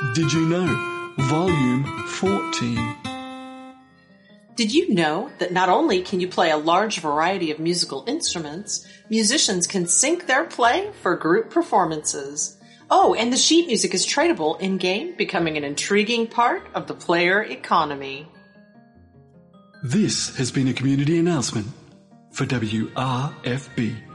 Did you know? Volume 14. Did you know that not only can you play a large variety of musical instruments, musicians can sync their play for group performances? Oh, and the sheet music is tradable in-game, becoming an intriguing part of the player economy. This has been a community announcement for WRFB.